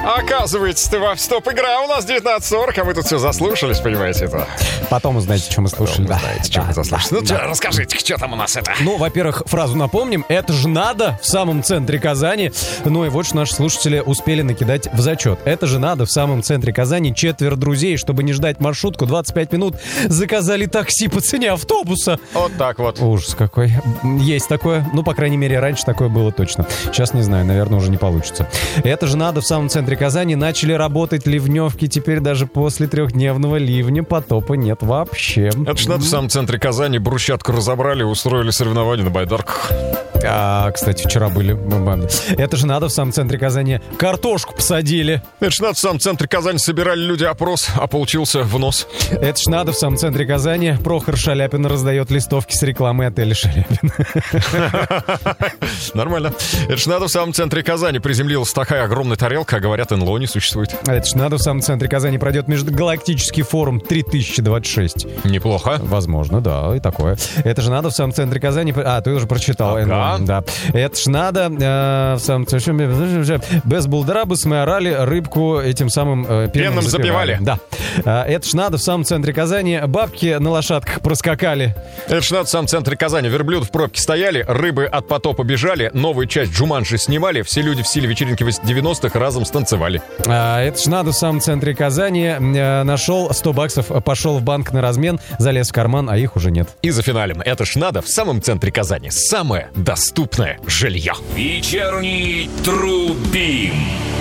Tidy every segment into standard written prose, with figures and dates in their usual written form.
Оказывается, ты во стоп-игра. У нас 19:40, а мы тут все заслушались, понимаете это? Потом узнаете, что мы слушали. Узнаете, что мы заслушались. Расскажите, что там у нас это? Ну, во-первых, фразу напомним. Это же надо в самом центре Казани. Ну и вот что наши слушатели успели накидать в зачет. Это же надо в самом центре Казани. 4 друзей, чтобы не ждать маршрутку 25 минут, заказали такси по цене автобуса. Вот так вот. Ужас какой. Есть такое. Ну, по крайней мере, раньше такое было точно. Сейчас не знаю, наверное, уже не получится. Это же надо в самом центре Казани. Начали работать ливневки. Теперь даже после 3-дневного ливня потопа нет вообще. Это же надо в самом центре Казани. Брусчатку разобрали, устроили соревнования на байдарках. Кстати, вчера были. Это же надо в самом центре Казани. Картошку посадили. Это же надо в самом центре Казани. Собирали люди опрос, а получился в нос. Это ж надо в самом центре Казани. Прохор Шаляпин раздает листовки с рекламой отеля Шаляпин. Нормально. Это ж надо в самом центре Казани. Приземлилась такая огромная тарелка, а говорят, НЛО не существует. Это ж надо в самом центре Казани. Пройдет межгалактический форум 3026. Неплохо. Возможно, да, и такое. Это же надо в самом центре Казани. Ты уже прочитал. Ага. Да. Это ж надо в самом центре. Без булдрабус мы орали, рыбку этим самым пеном запивали. Да. Это ж надо в самом центре Казани. Бабки на лошадках проскакали. Это ж надо в самом центре Казани. Верблюды в пробке стояли, рыбы от потопа бежали, новую часть Джуманджи снимали, все люди в стиле вечеринки 90-х разом станцевали. Это ж надо в самом центре Казани. Нашел 100 баксов, пошел в банк на размен, залез в карман, а их уже нет. И за финалем. Это ж надо в самом центре Казани. Самое доступное жилье. Вечерний Трубим.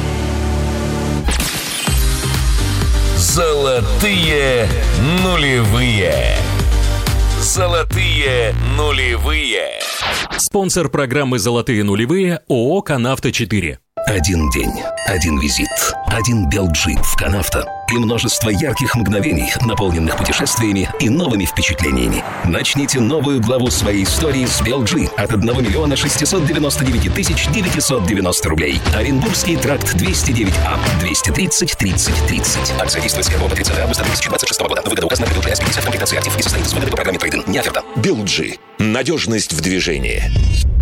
Золотые нулевые. Золотые нулевые. Спонсор программы «Золотые нулевые» ООО «Канавто-4». Один день, один визит, один Белджи в Канавто и множество ярких мгновений, наполненных путешествиями и новыми впечатлениями. Начните новую главу своей истории с Белджи от 1 699 990 рублей. Оренбургский тракт 209А, 230 30 30. Акция действует с 1 по 30 августа 2026 года. Выгода указана в СП комплектации актив и состоит с выгодой по программе трейдинг. Не оферта. Белджи. Надежность в движении.